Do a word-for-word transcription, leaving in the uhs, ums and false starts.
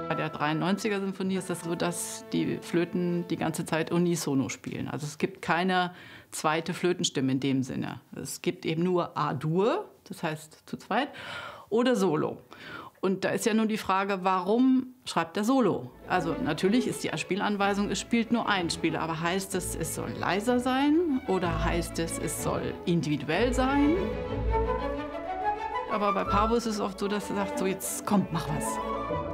Bei der dreiundneunziger Sinfonie ist das so, dass die Flöten die ganze Zeit unisono spielen. Also es gibt keine zweite Flötenstimme in dem Sinne. Es gibt eben nur A-Dur, das heißt zu zweit, oder Solo. Und da ist ja nun die Frage, warum schreibt er Solo? Also natürlich ist die Spielanweisung, es spielt nur ein Spieler. Aber heißt es, es soll leiser sein oder heißt es, es soll individuell sein? Aber bei Pavo ist es oft so, dass er sagt, so jetzt komm, mach was.